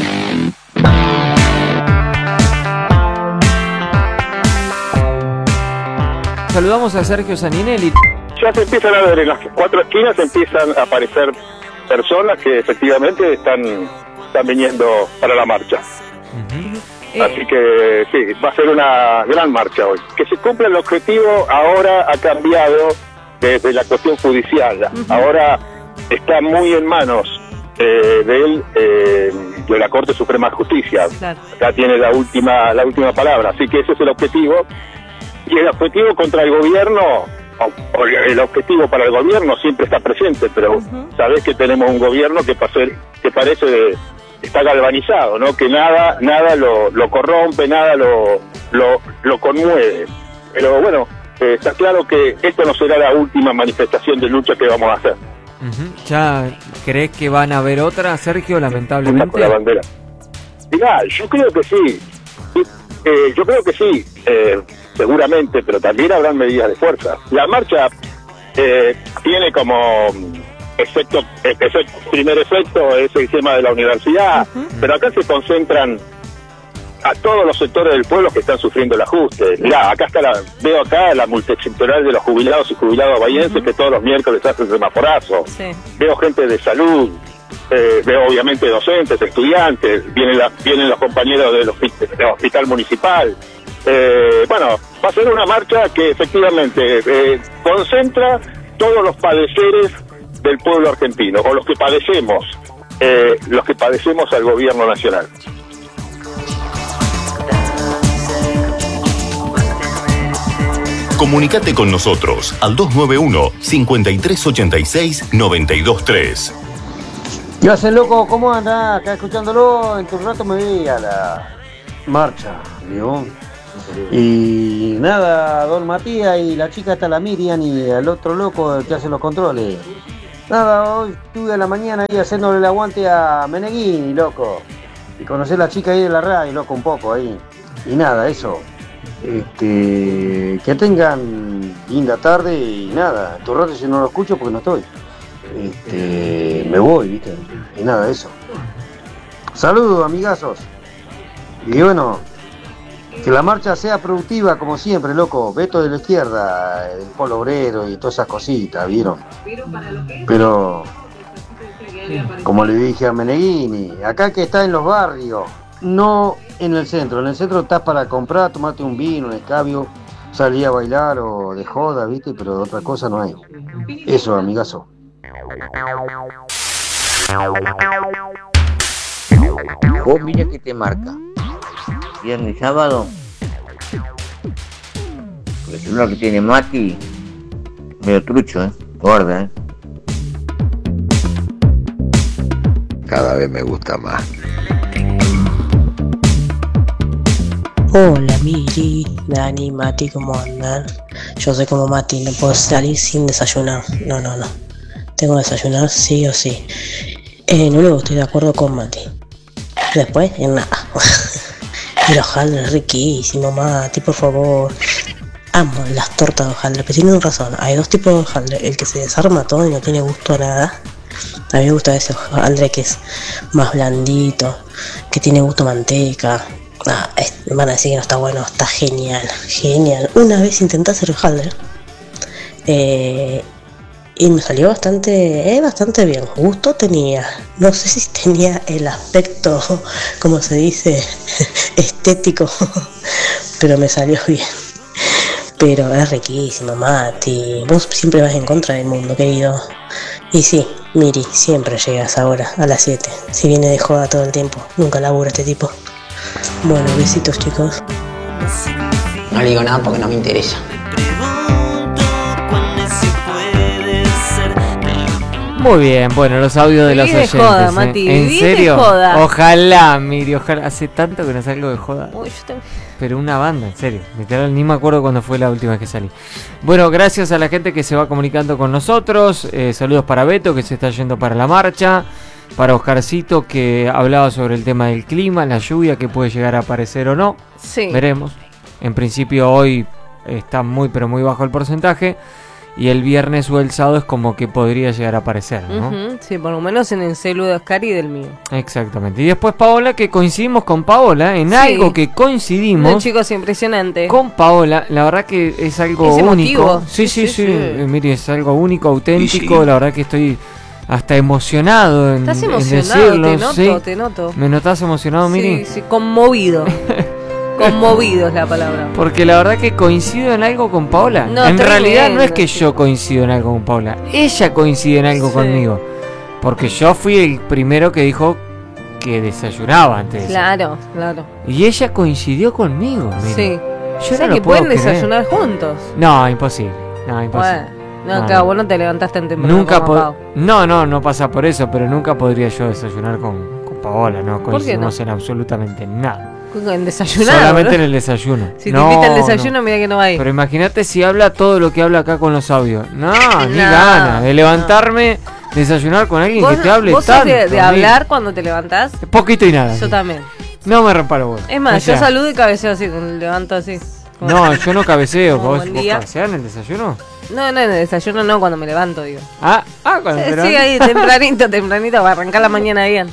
Saludamos a Sergio Saninelli. Ya se empiezan a ver en las cuatro esquinas, empiezan a aparecer personas que efectivamente están, están viniendo para la marcha. Uh-huh. Así que sí, va a ser una gran marcha hoy. Que se cumpla el objetivo ahora ha cambiado desde la cuestión judicial. Uh-huh. Ahora está muy en manos eh, de él, eh, de la Corte Suprema de Justicia. Claro. Acá tiene la última, la última palabra. Así que ese es el objetivo. Y el objetivo contra el gobierno, o, o el objetivo para el gobierno siempre está presente, pero uh-huh. sabés que tenemos un gobierno que, pase, que parece está galvanizado, ¿no? Que nada nada lo, lo corrompe, nada lo, lo, lo conmueve. Pero bueno, eh, está claro que esto no será la última manifestación de lucha que vamos a hacer. Uh-huh. ¿Ya crees que van a haber otra, Sergio, lamentablemente? Con la bandera. Mirá, yo creo que sí. Eh, yo creo que sí. Eh, seguramente, pero también habrán medidas de fuerza. La marcha eh, tiene como efecto, efecto, primer efecto es el tema de la universidad, uh-huh. pero acá se concentran a todos los sectores del pueblo que están sufriendo el ajuste. Mirá, acá está la, veo acá la multisectorial de los jubilados y jubilados bahienses uh-huh. que todos los miércoles hacen semaforazo. Sí. Veo gente de salud, eh, veo obviamente docentes, estudiantes, vienen, la, vienen los compañeros del hospital, del hospital municipal. Eh, bueno, va a ser una marcha que efectivamente eh, concentra todos los padeceres del pueblo argentino, o los que padecemos, eh, los que padecemos al gobierno nacional. Comunicate con nosotros al dos nueve uno, cinco tres ocho seis, nueve dos tres. ¿Qué hace, loco? ¿Cómo anda? Acá escuchándolo, en tu rato me vi a la marcha, León. Y nada, don Matías y la chica está la Miriam y el otro loco que hace los controles. Nada, hoy estuve a la mañana ahí haciéndole el aguante a Meneghini, loco. Y conocí a la chica ahí de la radio, loco, un poco ahí. Y nada, eso. Este, que tengan linda tarde y nada, tu rato si no lo escucho porque no estoy. Este, me voy, viste. Y nada, eso. Saludos, amigazos. Y bueno, que la marcha sea productiva como siempre, loco. Beto de la izquierda, el polo obrero y todas esas cositas, ¿vieron? Pero, como le dije a Meneghini, acá que está en los barrios, no en el centro. En el centro estás para comprar, tomarte un vino, un escabio, salir a bailar o de joda, ¿viste? Pero de otra cosa no hay. Eso, amigazo. Vos mira que te marca. Viernes y sábado. El celular que tiene Mati, medio trucho, ¿eh? Guarda, ¿eh? Cada vez me gusta más. Hola Miri, Dani, Mati, ¿cómo andan? Yo soy como Mati, no puedo salir sin desayunar. No, no, no. Tengo que desayunar sí o sí. Eh, no luego estoy de acuerdo con Mati. Después, en nada. Y los hojaldres riquísimos, Mati, por favor. Amo las tortas de hojaldre, pero tienen razón. Hay dos tipos de hojaldre. El que se desarma todo y no tiene gusto a nada. A mí me gusta ese hojaldre que es más blandito, que tiene gusto a manteca. Ah, es, me van a decir que no está bueno, está genial, genial. Una vez intenté hacer hojaldre. Eh, y me salió bastante, eh, bastante bien. Gusto tenía. No sé si tenía el aspecto, como se dice, estético, pero me salió bien. Pero es riquísimo, Mati. Vos siempre vas en contra del mundo, querido. Y sí, Miri, siempre llegas ahora, a las siete. Si viene de joda todo el tiempo. Nunca labura este tipo. Bueno, besitos, chicos. No le digo nada porque no me interesa. Muy bien, bueno, los audios de los Viví de oyentes. joda, ¿eh? Mati, ¿En viví de serio? joda. Ojalá, Miri, ojalá. Hace tanto que no salgo de joda. Uy, yo te... Pero una banda, en serio. Literal, ni me acuerdo cuándo fue la última vez que salí. Bueno, gracias a la gente que se va comunicando con nosotros. Eh, saludos para Beto, que se está yendo para la marcha. Para Oscarcito, que hablaba sobre el tema del clima, la lluvia que puede llegar a aparecer o no. Sí. Veremos. En principio hoy está muy, pero muy bajo el porcentaje. Y el viernes o el sábado es como que podría llegar a aparecer, ¿no? Uh-huh, sí, por lo menos en el celu de Oscar y del mío. Exactamente. Y después Paola, que coincidimos con Paola en Sí. algo que coincidimos. Un chico es impresionante. Con Paola, la verdad que es algo Es único. emotivo. Sí, sí, sí. Sí, sí, sí. Eh, mire, es algo único, auténtico. Y sí. La verdad que estoy hasta emocionado en, Estás en emocionado, decirlo. te noto, ¿sí? te noto. ¿Me notás emocionado, Miri? Sí, sí, conmovido. Conmovido es la palabra. Porque la verdad que coincido en algo con Paola. No, en realidad tremendo, no es que yo coincido en algo con Paola. Ella coincide en algo Sí. conmigo. Porque yo fui el primero que dijo que desayunaba antes. Claro, claro. Y ella coincidió conmigo, mira. Sí. Yo O sea no lo que puedo pueden creer. desayunar juntos. No, imposible. No, imposible. Bueno, no, No, claro, no. vos no te levantaste tan temprano. Nunca como po- Pau. No, no, no pasa por eso, pero nunca podría yo desayunar con, con Paola, no qué no? coincidimos en absolutamente nada. En desayunar. Solamente boludo. en el desayuno. Si No, te invita al desayuno, no. mira que no va a ir. Pero imagínate si habla todo lo que habla acá con los audios. No, ni No, ganas de levantarme, desayunar con alguien ¿Vos, que te hable vos sos tanto. de, de mira. hablar cuando te levantás? Poquito y nada. Yo también. No me reparo vos. Es más, O sea, yo saludo y cabeceo así, con- levanto así. Como- No, yo no cabeceo. Como ¿Vos, buen vos día. cabeceás en el desayuno? No, no, en el desayuno no, cuando me levanto, digo. Ah, ah, cuando Sí, te sí, levantas. ahí, tempranito, tempranito, para arrancar la mañana bien.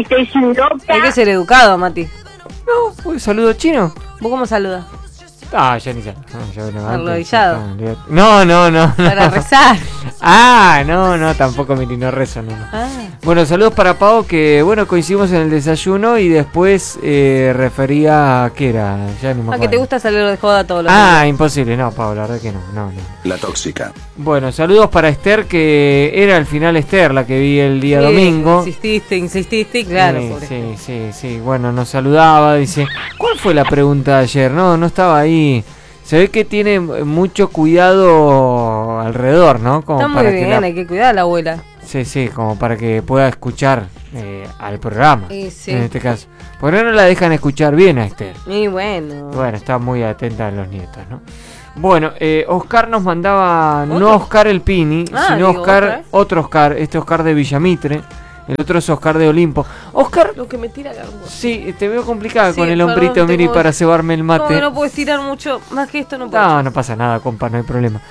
Hay que ser educado, Mati. No, uy, saludo chino. ¿Vos cómo saludas? Ah, ya ni sé. No, yo me levanto, Arrodillado. ya está, olvídate. No, no, no. no. Para rezar. Ah, no, no, tampoco Miri, no rezo, no. no. Ah. Bueno, saludos para Pau, que bueno, coincidimos en el desayuno y después eh, refería a qué era, ya ni me Ah, que acuerdo. te gusta salir de joda todos los Ah, días. imposible, no, Pau, la verdad que no, no, no. La tóxica. Bueno, saludos para Esther, que era al final Esther, la que vi el día Sí, domingo. Insististe, insististe, y claro. Sí, pobre. sí, sí, sí, bueno, nos saludaba, dice, ¿cuál fue la pregunta de ayer? No, no estaba ahí. Se ve que tiene mucho cuidado alrededor, ¿no? Como Está muy para bien, que la- hay que cuidar a la abuela. Sí, sí, como para que pueda escuchar eh, al programa, Y sí. en este caso. ¿Por qué no la dejan escuchar bien a Esther? Y bueno. Bueno, está muy atenta a los nietos, ¿no? Bueno, eh, Oscar nos mandaba, no ¿Otro? Oscar el Pini, Ah, sino digo, Oscar, otra vez. otro Oscar, este Oscar de Villamitre, el otro es Oscar de Olimpo. Oscar, Lo que me tira la lengua. sí, te veo complicada Sí, con el perdón, hombrito, Miri, tengo- para cebarme el Como mate. que no puedes tirar mucho, más que esto no puedo. No, no pasa nada, compa, no hay problema.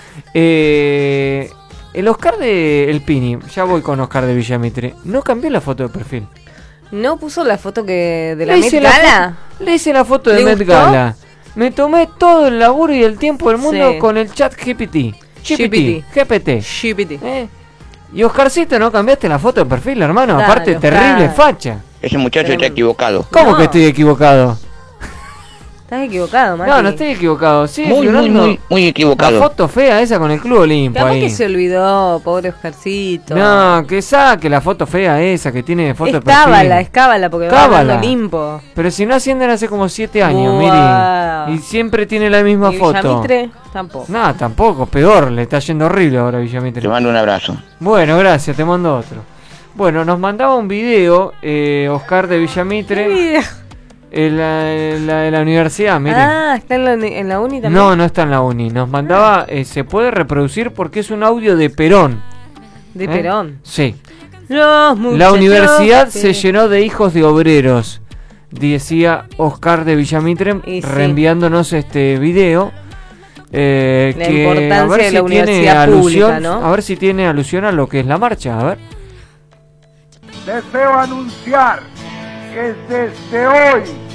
Eh, el Oscar de El Pini, ya voy con Oscar de Villamitre, no cambió la foto de perfil. ¿No puso la foto que de la Le Met hice la Gala? fo- Le hice la foto de ¿Le Met gustó? Gala. Me tomé todo el laburo y el tiempo del mundo Sí. con el chat G P T. G P T. G P T. G P T. Eh. Y Oscarcito, ¿no cambiaste la foto de perfil, hermano? Dale, Aparte, Oscar. terrible facha. Ese muchacho está equivocado. ¿Cómo No. que estoy equivocado? Estás equivocado, Mati. No, no estoy equivocado. Sí, Muy, muy, figurando muy, muy equivocado. la foto fea esa con el Club Olimpo Capaz ahí. que se olvidó, pobre Oscarcito. No, que saque la foto fea esa que tiene foto de perfil. Escábala, escábala, porque va Cábala. ganando Olimpo. Pero si no ascienden hace como siete años, Buah. Miri. Y siempre tiene la misma Y foto. Villamitre, tampoco. No, tampoco, peor, le está yendo horrible ahora a Villamitre. Te mando un abrazo. Bueno, gracias, te mando otro. Bueno, nos mandaba un video, eh, Oscar de Villamitre, ¿Qué video? en la, en la de la universidad, mire. Ah, está en la, en la uni también. No, no está en la uni. Nos mandaba, eh, se puede reproducir porque es un audio de Perón. De ¿Eh? Perón. Sí. Los La muchachos universidad que- se llenó de hijos de obreros, decía Oscar de Villamitre, Y sí. reenviándonos este video. Eh, La que, importancia a ver de si la tiene universidad alusión, pública, ¿no? a ver si tiene alusión a lo que es la marcha, a ver. Deseo anunciar que desde hoy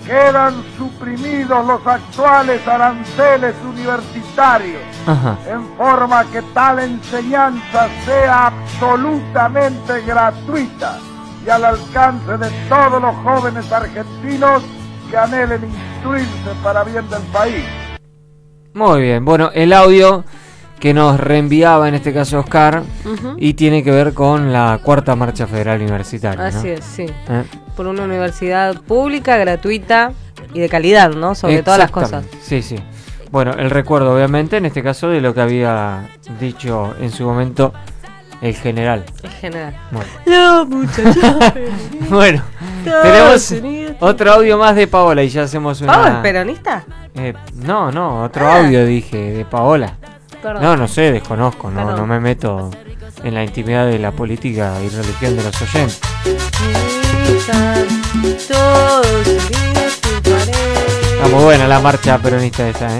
quedan suprimidos los actuales aranceles universitarios, Ajá. en forma que tal enseñanza sea absolutamente gratuita y al alcance de todos los jóvenes argentinos que anhelen instruirse para bien del país. Muy bien, bueno, el audio que nos reenviaba en este caso Oscar, Ujú. y tiene que ver con la cuarta marcha federal universitaria, ¿no? Así es, sí. ¿Eh? Por una universidad pública, gratuita y de calidad, ¿no? Sobre todas las cosas. Exactamente, sí, sí. Bueno, el recuerdo obviamente en este caso de lo que había dicho en su momento el general. En general. Bueno, No, muchachos. bueno tenemos otro audio más de Paola y ya hacemos una... ¿Pavo es peronista? Eh, no, no, otro Ah. audio dije de Paola. Perdón. No, no sé, desconozco, no, Perdón. no me meto en la intimidad de la política y religión de los oyentes. Todos unidos triunfaremos. Está muy buena la marcha peronista esa, ¿eh?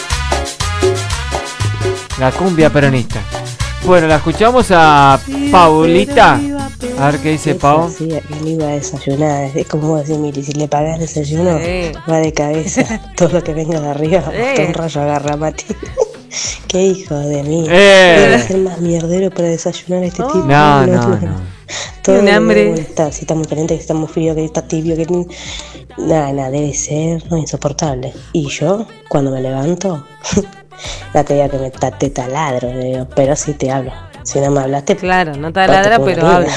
La cumbia peronista. Bueno, la escuchamos a Paulita. A ver qué dice Pau. Sí, él iba a desayunar. Es como decir, mire, si le pagas desayuno, Sí. va de cabeza. Todo lo que venga de arriba, hasta un rayo agarra, Mati. Qué hijo de mí. Eh. Debe ser más mierdero para desayunar este tipo. No, no, no. Todo Un de hambre. vuelta, si está muy caliente, si está muy frío, que está tibio, que... Nada, nada, debe ser no, insoportable. Y yo, cuando me levanto, ya te digo que me ta- te taladro, le digo, pero sí te hablo. Si no me hablaste, claro, no te ponte ladra, por pero arriba. habla.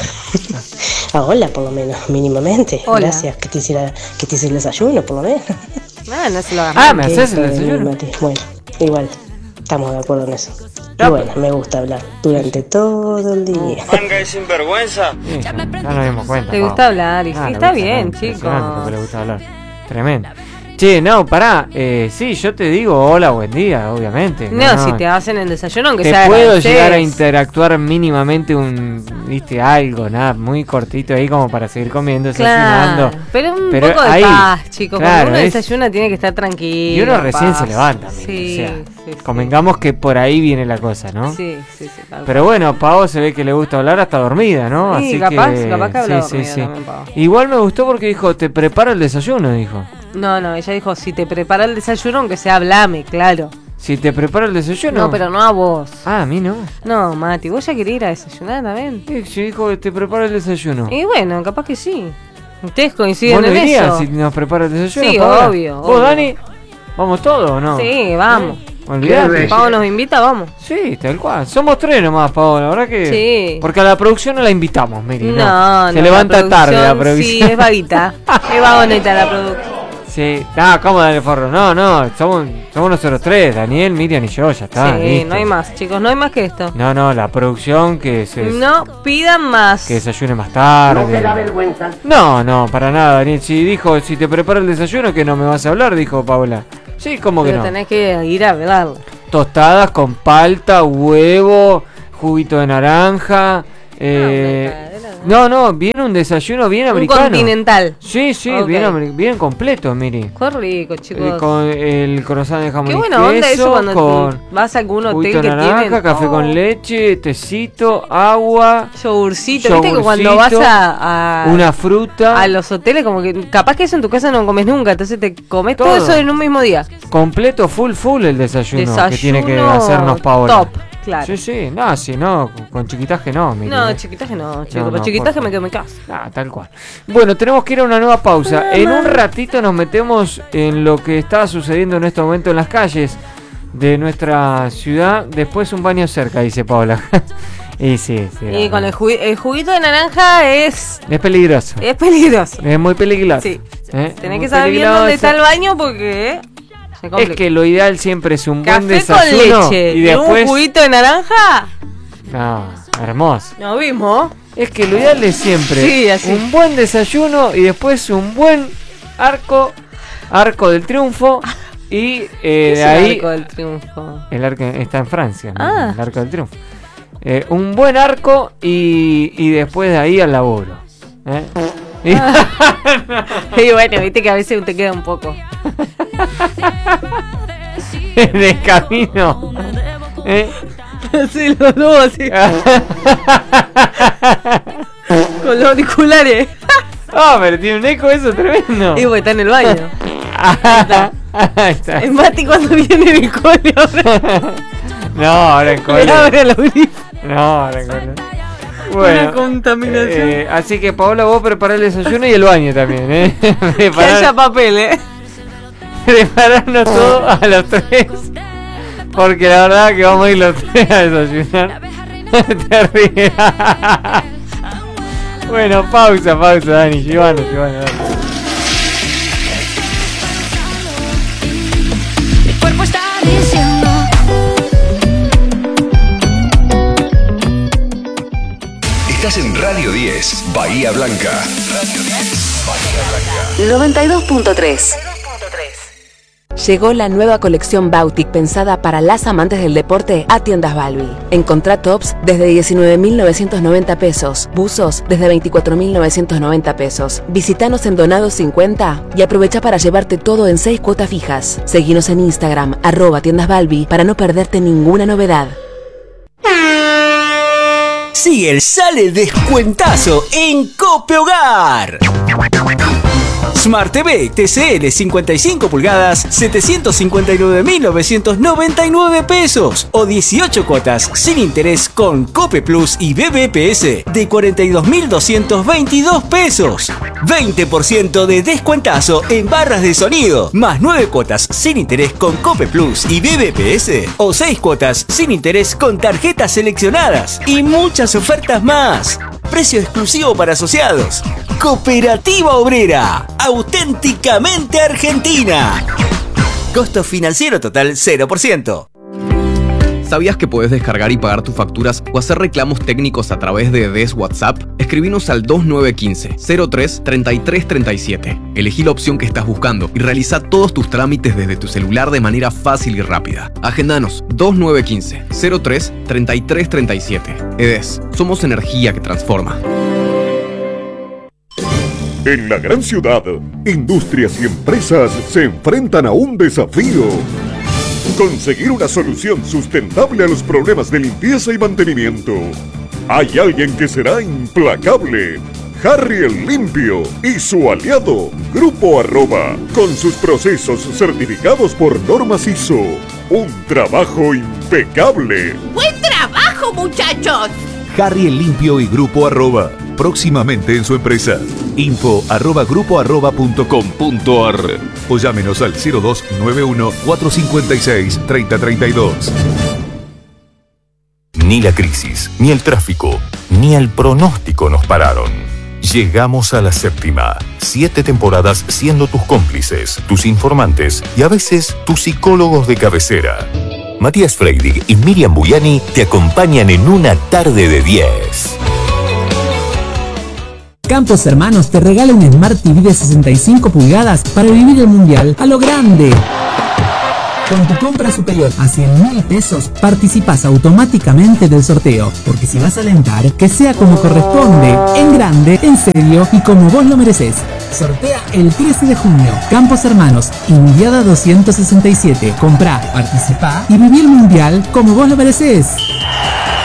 Ah, hola, por lo menos, mínimamente. Hola. Gracias, que te hice, la- que te hice el desayuno, por lo menos. Ah, no se lo hagas. Ah, ¿me Qué haces el hijo de mí, desayuno? Mati. Bueno, igual, estamos de acuerdo en eso. Y Ya, bueno, me gusta hablar durante todo el día. Manga de sinvergüenza. Sí, ya nos dimos cuenta. Te Pau. gusta hablar, y sí, Ah, le está gusta bien, hablar, impresionante chicos. lo que le gusta hablar. Tremendo. Che, no, pará. Eh, sí, yo te digo hola, buen día, obviamente. No, si te hacen el desayuno, aunque te sea puedo agradeces. llegar a interactuar mínimamente un, viste, algo, nada, muy cortito ahí como para seguir comiendo, desayunando. Claro, pero un Pero poco de ahí, paz, chicos. claro, Cuando uno es- desayuna tiene que estar tranquilo. Y uno recién paz. se levanta, mire, Sí, o sea, sí, sí. convengamos que por ahí viene la cosa, ¿no? Sí, sí, sí. tal Pero cual. bueno, Pau se ve que le gusta hablar hasta dormida, ¿no? Sí, Así capaz- que, capaz que habla sí, sí, dormida sí. también, Pau. Igual me gustó porque dijo, te preparo el desayuno, dijo. No, no, ella dijo, si te prepara el desayuno, aunque sea hablame, claro. Si te preparo el desayuno. No, pero no a vos. Ah, a mí no. No, Mati, vos ya querés ir a desayunar también. Sí, yo dijo, te preparo el desayuno. Y bueno, capaz que sí. Ustedes coinciden ¿Vos no en irías eso. si nos prepara el desayuno? Sí, Paola? obvio, ¿Vos, obvio. Dani? ¿Vamos todos o no? Sí, vamos. Olvidate. Si Pau nos invita, vamos. Sí, tal cual. Somos tres nomás, Paola, la verdad que. Sí. Porque a la producción no la invitamos, Miri. No, No, no. Se levanta la tarde la producción, Sí, producción. es vaguita. Es vagoneta la producción. Sí. Ah, ¿cómo dale forro? No, no. Somos, somos nosotros tres: Daniel, Miriam y yo. Ya está. Sí, listo. no hay más, chicos, no hay más que esto. No, no, la producción que se. No pidan más. Que desayune más tarde. No te da vergüenza. No, no, para nada, Daniel. Si dijo, si te preparo el desayuno, que no me vas a hablar, dijo Paola. Sí, ¿cómo que Pero no? tenés que ir a hablar. Tostadas con palta, huevo, juguito de naranja. Eh, no, no, viene un desayuno bien Un americano. continental. Sí, sí, Ok. bien, ameri- bien completo, Miri. Qué rico, Eh, chicos. con el croissant de jamón Qué y buena queso, onda eso cuando con vas a algún hotel juguito que de naranja, tienen. café Oh, con leche, tecito, agua, Yogurcito, viste que cuando vas yogurcito, a, a- una fruta, a los hoteles, como que capaz que eso en tu casa no comes nunca, entonces te comes todo, Todo. eso en un mismo día. completo, full, full el desayuno, que Desayuno tiene que hacernos Paola. top, claro. Sí, sí, no, sí, no, con- con chiquitaje no, Miri. No, eh. chiquitaje no, chico, No, pero no, chiquitaje por me quedo en mi casa. Ah, tal cual. Bueno, tenemos que ir a una nueva pausa. En un ratito nos metemos en lo que está sucediendo en este momento en las calles de nuestra ciudad. Después un baño cerca, dice Paola. Y sí, sí. Y la con el, verdad. jugu- el juguito de naranja es Es peligroso. es peligroso. Es muy peligroso. Sí. ¿Eh? Tenés Muy que saber bien peligroso. dónde está el baño porque eh, se complica. Es que lo ideal siempre es un buen Café desayuno con leche y y después un juguito de naranja. no, hermoso. ¿No vimos? Es que lo ideal es siempre Sí, así. un buen desayuno y después un buen arco, arco del triunfo y eh, ¿Qué es de el ahí arco del triunfo? el arco está en Francia, ¿no? Ah. El arco del triunfo. Eh, un buen arco y, y después de ahí al laburo. ¿eh? Y- Y bueno, viste que a veces te queda un poco. en el camino. ¿eh? Sí, los lobos así. Con los auriculares. Ah, pero tiene un eco eso tremendo. Y porque está en el baño. Ahí está. Es Mati cuando viene del cole ahora. No, ahora en cole. Abre el audífono. No, ahora en cole. Bueno, una contaminación. Eh, así que Paola, vos prepará el desayuno y el baño también, ¿eh? Que haya papel, ¿eh? Prepararnos todo a los tres. Porque la verdad que vamos a ir los tres a desayunar. Te ríes. Bueno, pausa, pausa, Dani. Llévanos, llévanos, Dani. Mi cuerpo está diciendo. Estás en Radio diez, Bahía Blanca. Radio diez, Bahía Blanca. noventa y dos punto tres. Llegó la nueva colección Bautic pensada para las amantes del deporte a Tiendas Balbi. Encontrá tops desde diecinueve mil novecientos noventa pesos, buzos desde veinticuatro mil novecientos noventa pesos. Visítanos en Donado cincuenta y aprovecha para llevarte todo en seis cuotas fijas. Seguinos en Instagram, arroba Tiendas Balbi, para no perderte ninguna novedad. Sigue el sale descuentazo en Cope Hogar. Smart T V T C L cincuenta y cinco pulgadas, setecientos cincuenta y nueve mil novecientos noventa y nueve pesos o dieciocho cuotas sin interés con Cope Plus y B B P S de cuarenta y dos mil doscientos veintidós pesos. veinte por ciento de descuentazo en barras de sonido, más nueve cuotas sin interés con Cope Plus y B B P S o seis cuotas sin interés con tarjetas seleccionadas y muchas ofertas más. Precio exclusivo para asociados. Cooperativa Obrera, auténticamente argentina. Costo financiero total cero por ciento. ¿Sabías que puedes descargar y pagar tus facturas o hacer reclamos técnicos a través de D E S WhatsApp? Escribinos al dos nueve uno cinco, cero tres, treinta y tres treinta y siete. Elegí la opción que estás buscando y realiza todos tus trámites desde tu celular de manera fácil y rápida. Agendanos dos nueve uno cinco, cero tres, treinta y tres treinta y siete. E D E S, somos energía que transforma. En la gran ciudad, industrias y empresas se enfrentan a un desafío. Conseguir una solución sustentable a los problemas de limpieza y mantenimiento. Hay alguien que será implacable. Harry el Limpio y su aliado, Grupo Arroba, con sus procesos certificados por normas I S O. Un trabajo impecable. ¡Buen trabajo, muchachos! Harry el Limpio y Grupo Arroba, próximamente en su empresa. Info arroba grupo arroba punto com punto ar o llámenos al cero dos nueve uno, cuatro cinco seis, tres cero tres dos. Ni la crisis, ni el tráfico, ni el pronóstico nos pararon. Llegamos a la séptima. Siete temporadas siendo tus cómplices, tus informantes y a veces tus psicólogos de cabecera. Matías Freidig y Miriam Buyani te acompañan en una tarde de diez. Campos Hermanos te regala un Smart T V de sesenta y cinco pulgadas para vivir el mundial a lo grande. Con tu compra superior a cien mil pesos, participas automáticamente del sorteo. Porque si vas a alentar, que sea como corresponde, en grande, en serio y como vos lo mereces. Sortea el trece de junio. Campos Hermanos, Indiada doscientos sesenta y siete. Comprá, participá y viví el mundial como vos lo mereces.